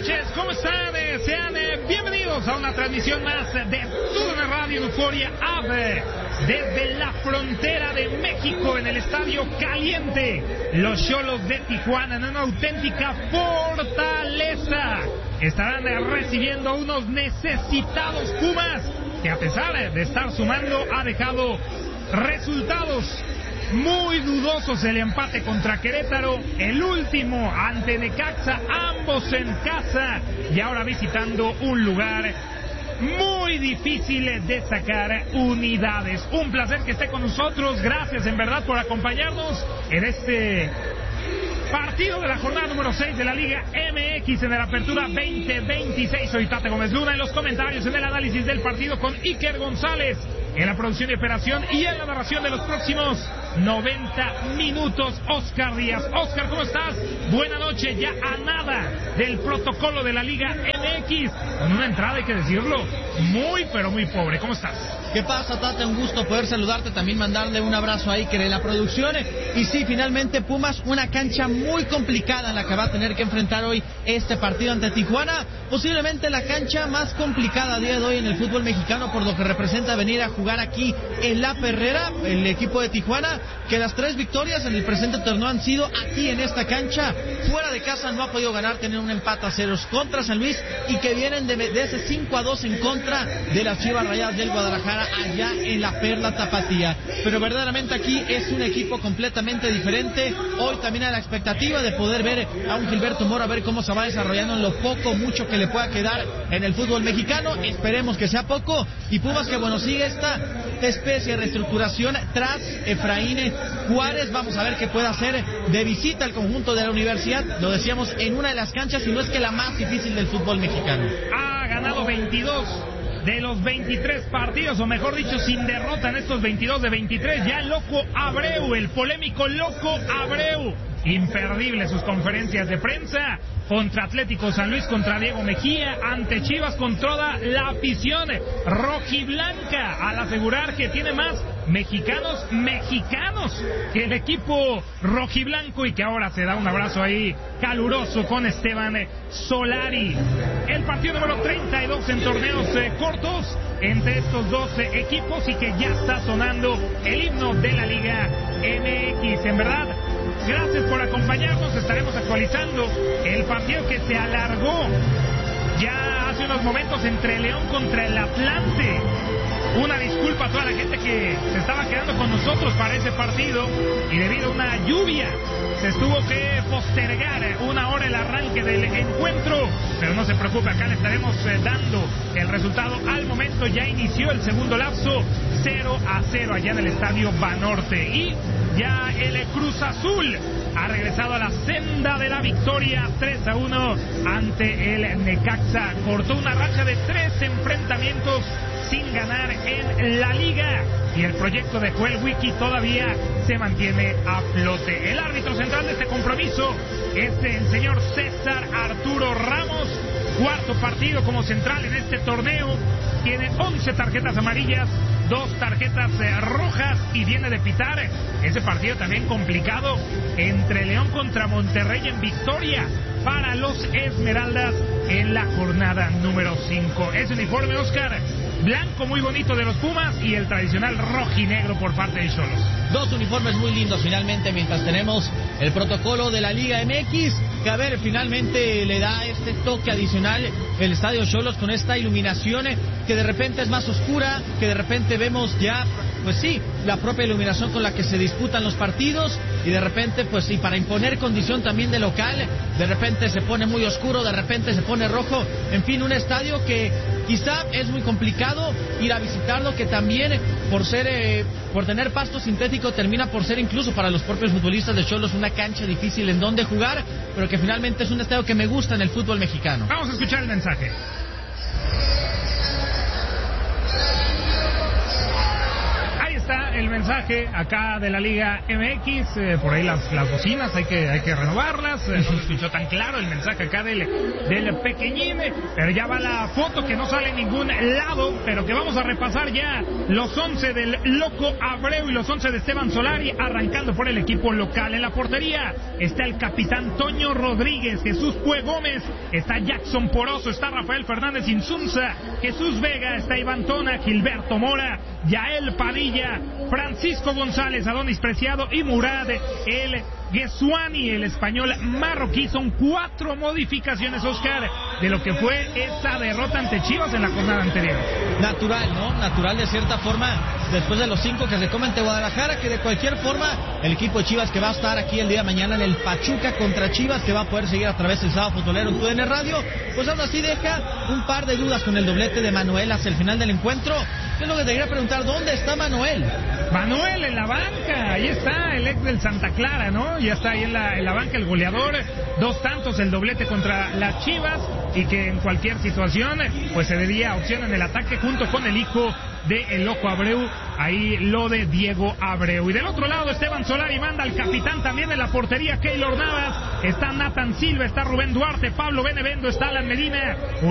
noches, ¿cómo están? Sean bienvenidos a una transmisión más de TUDN Radio Euforia Ave desde la frontera de México en el Estadio Caliente. Los Xolos de Tijuana en una auténtica fortaleza estarán recibiendo a unos necesitados Pumas que a pesar de estar sumando ha dejado resultados muy dudosos. El empate contra Querétaro, el último ante Necaxa, ambos en casa y ahora visitando un lugar muy difícil de sacar unidades. Un placer que esté con nosotros, gracias en verdad por acompañarnos en este partido de la jornada número 6 de la Liga MX en la Apertura 2026. Soy Tate Gómez Luna en los comentarios, en el análisis del partido con Iker González, en la producción y operación y en la narración de los próximos 90 minutos, Oscar Díaz. Oscar, ¿cómo estás? Buena noche, ya a nada del protocolo de la Liga MX, con una entrada, hay que decirlo, muy pero muy pobre. ¿Cómo estás? ¿Qué pasa, Tate? Un gusto poder saludarte, también mandarle un abrazo a Iker en la producción. Y sí, finalmente Pumas, una cancha muy complicada en la que va a tener que enfrentar hoy este partido ante Tijuana. Posiblemente la cancha más complicada a día de hoy en el fútbol mexicano, por lo que representa venir a jugar aquí en La Perrera, el equipo de Tijuana, que las 3 victorias en el presente torneo han sido aquí en esta cancha. Fuera de casa no ha podido ganar, tener un empate a ceros contra San Luis, y que vienen de ese 5-2 en contra de las Chivas Rayadas del Guadalajara allá en la Perla Tapatía. Pero verdaderamente aquí es un equipo completamente diferente. Hoy también hay la expectativa de poder ver a un Gilberto Mora, a ver cómo se va desarrollando en lo poco, mucho que le pueda quedar en el fútbol mexicano. Esperemos que sea poco. Y Pumas, que bueno, sigue esta especie de reestructuración tras Efraín Juárez. Vamos a ver qué puede hacer de visita al conjunto de la universidad. Lo decíamos, en una de las canchas, y no es que la más difícil del fútbol mexicano. Ha ganado 22 de los 23 partidos, o mejor dicho, sin derrota en estos 22 de 23. Ya el Loco Abreu, el polémico Loco Abreu, imperdible sus conferencias de prensa contra Atlético San Luis, contra Diego Mejía, ante Chivas, con toda la afición rojiblanca, al asegurar que tiene más mexicanos que el equipo rojiblanco, y que ahora se da un abrazo ahí caluroso con Esteban Solari. El partido número 32 en torneos cortos entre estos dos equipos, y que ya está sonando el himno de la Liga MX. En verdad, gracias por acompañarnos. Estaremos actualizando el partido que se alargó ya hace unos momentos entre León contra el Atlante. Una disculpa a toda la gente que se estaba quedando con nosotros para ese partido, y debido a una lluvia se tuvo que postergar 1 hora el arranque del encuentro, pero no se preocupe, acá le estaremos dando el resultado al momento. Ya inició el segundo lapso, 0-0 allá en el Estadio Banorte, y ya el Cruz Azul ha regresado a la senda de la victoria, 3-1 ante el Necaxa. Cortó una racha de 3 enfrentamientos sin ganar en la liga, y el proyecto de Joel Wiki todavía se mantiene a flote. El árbitro central de este compromiso es el señor César Arturo Ramos, cuarto partido como central en este torneo. Tiene 11 tarjetas amarillas, 2 tarjetas rojas, y viene de pitar ese partido también complicado entre León contra Monterrey en victoria para los Esmeraldas en la jornada número 5. Ese uniforme, Oscar, blanco muy bonito de los Pumas, y el tradicional rojinegro por parte de Xolos. 2 uniformes muy lindos finalmente, mientras tenemos el protocolo de la Liga MX, que a ver, finalmente le da este toque adicional el Estadio Xolos, con esta iluminación que de repente es más oscura, que de repente vemos ya, pues sí, la propia iluminación con la que se disputan los partidos, y de repente, pues sí, para imponer condición también de local, de repente se pone muy oscuro, de repente se pone rojo. En fin, un estadio que quizá es muy complicado ir a visitarlo, que también por tener pasto sintético termina por ser, incluso para los propios futbolistas de Xolos, una cancha difícil en donde jugar, pero que finalmente es un estadio que me gusta en el fútbol mexicano. Vamos a escuchar el mensaje. Ahí está el mensaje acá de la Liga MX, por ahí las bocinas hay que renovarlas, no se escuchó tan claro el mensaje acá del pequeñín, pero ya va la foto que no sale en ningún lado, pero que vamos a repasar ya los 11 del Loco Abreu y los 11 de Esteban Solari, arrancando por el equipo local. En la portería está el capitán Toño Rodríguez, Jesús Pue Gómez, está Jackson Poroso, está Rafael Fernández Insunza, Jesús Vega, está Iván Tona, Gilberto Mora, Yael Padilla, Francisco González, Adonis Preciado y Murad el Gesuani, el español marroquí. Son 4 modificaciones, Oscar, de lo que fue esa derrota ante Chivas en la jornada anterior. Natural, ¿no? Natural de cierta forma, después de los 5 que se comen ante Guadalajara, que de cualquier forma el equipo de Chivas que va a estar aquí el día de mañana en el Pachuca contra Chivas, que va a poder seguir a través del Sábado Futbolero en TUDN Radio, pues aún así deja un par de dudas con el doblete de Manuel hacia el final del encuentro. ¿Qué es lo que te quería preguntar? ¿Dónde está Manuel? Manuel en la banca, ahí está el ex del Santa Clara, ¿no? Ya está ahí en la banca el goleador, 2 tantos el doblete contra las Chivas, y que en cualquier situación pues se vería opción en el ataque junto con el hijo de el Loco Abreu, ahí lo de Diego Abreu. Y del otro lado Esteban Solari manda al capitán también en la portería, Keylor Navas, está Nathan Silva, está Rubén Duarte, Pablo Benevendo, está Alan Medina,